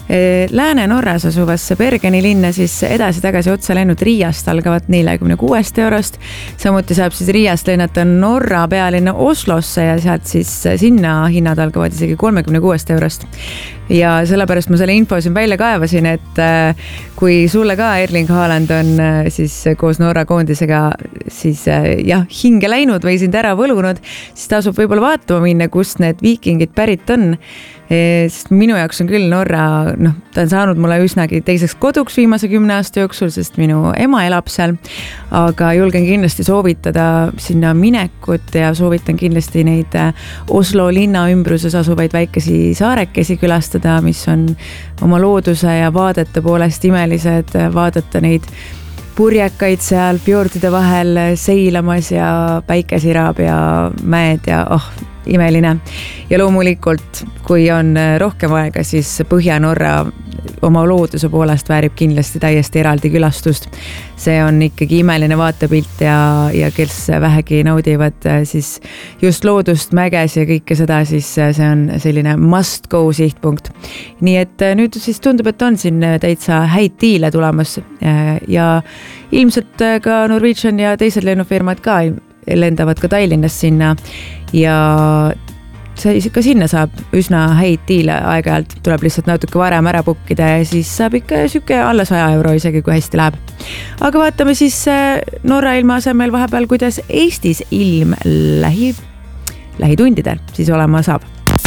Lääne-Norras asuvasse Bergeni linna siis edasi-tagasi otse lennud Riiast algavad 46 eurost. Samuti saab siis Riiast lennata Norra pealinna Oslosse ja sealt siis sinna hinnad algavad isegi 36 eurost. Ja sellepärast ma selle info siin välja kaevasin, et kui sulle ka Erling Haaland on siis koos Norra koondisega siis hinge läinud või sind ära võlunud, siis tasub võib-olla vaatama minna, kust need viikingid pärit on. Sest minu jaoks on küll Norra, ta on saanud mulle üsnagi teiseks koduks viimase 10 aasta jooksul, sest minu ema elab seal, aga julgen kindlasti soovitada sinna minekut ja soovitan kindlasti neid Oslo linna ümbruses asuvaid väikesi saarekesi külastada, mis on oma looduse ja vaadete poolest imelised, vaadata neid purjekaid seal fjordide vahel seilamas ja päike sirab ja mäed ja imeline. Ja loomulikult, kui on rohkem aega, siis Põhja-Norra oma looduse poolest väärib kindlasti täiesti eraldi külastust. See on ikkagi imeline vaatepilt ja kes vähegi naudivad siis just loodust, mäges ja kõike seda, siis see on selline must go sihtpunkt. Nii et nüüd siis tundub, et on siin täitsa häid diile tulemas ja ilmselt ka Norwegian ja teised lennufirmad ka lendavad ka Tallinnast sinna ja ka sinna saab üsna häid diile, aeg-ajalt tuleb lihtsalt natuke varem ära bukkida ja siis saab ikka süke alla 100 euro isegi, kui hästi läheb. Aga vaatame siis Norra ilma asemel vahepeal, kuidas Eestis ilm lähitundidel siis olema saab.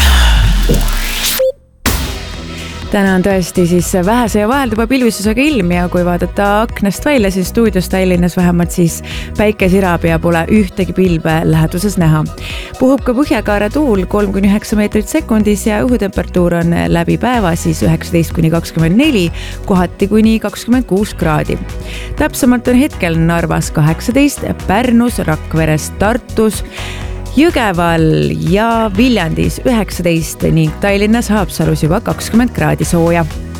Täna on tõesti siis vähese ja vahelduva pilvisusega ilm ja kui vaadata aknast välja, siis stuudios Tallinnas vähemalt siis päike sirab ja pole ühtegi pilve läheduses näha. Puhub ka põhjakaare tuul 3-9 meetrit sekundis ja õhutemperatuur on läbi päeva siis 19-24, kohati kuni 26 kraadi. Täpsemalt on hetkel Narvas 18, Pärnus, Rakveres, Tartus, Jõgeval ja Viljandis 19 ning Tallinnas Haapsalus juba 20 kraadi sooja.